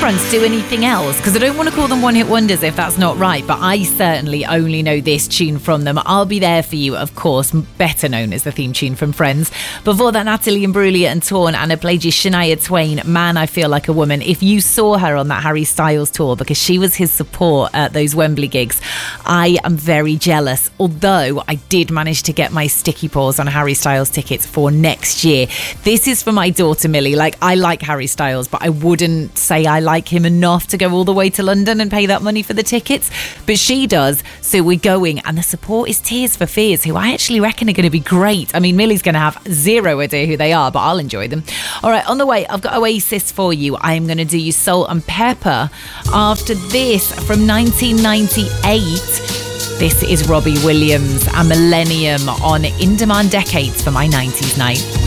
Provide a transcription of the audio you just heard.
fronts do anything else? Because I don't want to call them one-hit wonders if that's not right, but I certainly only know this tune from them. I'll Be There For You, of course, better known as the theme tune from Friends. Before that, Natalie Imbruglia and Torn, and I played you Shania Twain, Man, I Feel Like a Woman. If you saw her on that Harry Styles tour, because she was his support at those Wembley gigs, I am very jealous, although I did manage to get my sticky paws on Harry Styles tickets for next year. This is for my daughter Millie. Like, I like Harry Styles, but I wouldn't say I like him enough to go all the way to London and pay that money for the tickets, but she does, so we're going, and the support is Tears for Fears, who I actually reckon are going to be great. I mean, Millie's going to have zero idea who they are, but I'll enjoy them. All right, on the way, I've got Oasis for you. I'm going to do you Salt and Pepper. After this, from 1998, this is Robbie Williams and Millennium on In Demand Decades for my 90s night.